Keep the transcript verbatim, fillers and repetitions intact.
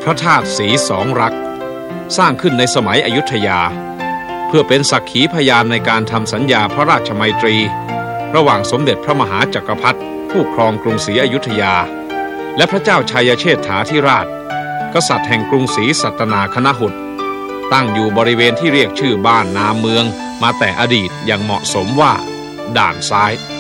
ระธาตุศรีสองรักสร้างขึ้นในสมัยอยุธยาเพื่อเป็นสักขีพยานในการทำสัญญาพระราชมัยตรีระหว่างสมเด็จพระมหาจักรพรรดิผู้ครองกรุงศรีอยุธยาและพระเจ้าชัยเชษฐาธิราชกษัตริย์แห่งกรุงศรีสัตนาคณหุฏตั้งอยู่บริเวณที่เรียกชื่อบ้านนาเมืองมาแต่อดีตอย่างเหมาะสมว่าด่านซ้าย